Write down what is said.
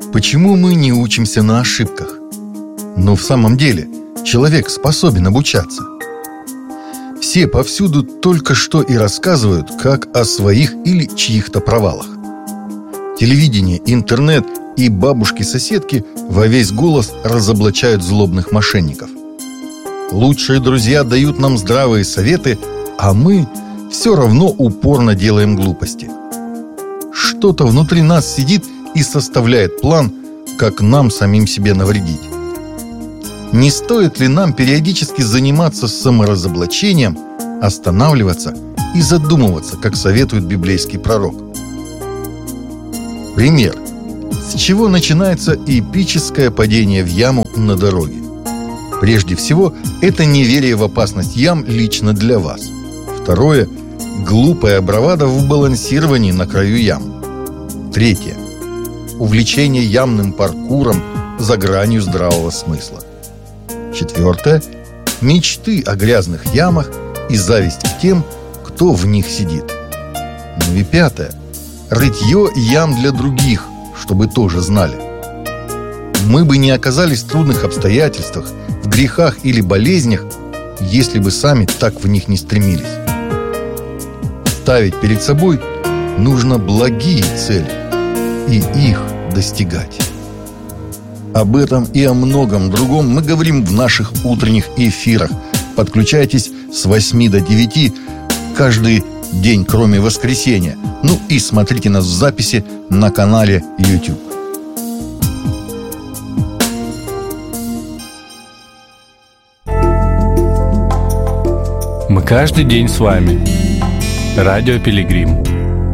Почему мы не учимся на ошибках? Но в самом деле человек способен обучаться. Все повсюду только что и рассказывают, как о своих или чьих-то провалах. Телевидение, интернет и бабушки-соседки во весь голос разоблачают злобных мошенников. Лучшие друзья дают нам здравые советы, а мы все равно упорно делаем глупости. Что-то внутри нас сидит и составляет план, как нам самим себе навредить. Не стоит ли нам периодически заниматься саморазоблачением, останавливаться и задумываться, как советует библейский пророк? Пример. С чего начинается эпическое падение в яму на дороге? Прежде всего, это неверие в опасность ям лично для вас. Второе – глупая бравада в балансировании на краю ям. Третье – увлечение ямным паркуром за гранью здравого смысла. Четвертое – мечты о грязных ямах и зависть к тем, кто в них сидит. Ну и пятое – рытье ям для других, чтобы тоже знали. Мы бы не оказались в трудных обстоятельствах, в грехах или болезнях, если бы сами так в них не стремились. Ставить перед собой нужно благие цели и их достигать. Об этом и о многом другом мы говорим в наших утренних эфирах. Подключайтесь с 8 до 9 каждый день, кроме воскресенья. Ну и смотрите нас в записи на канале YouTube. Мы каждый день с вами. Радио Пилигрим.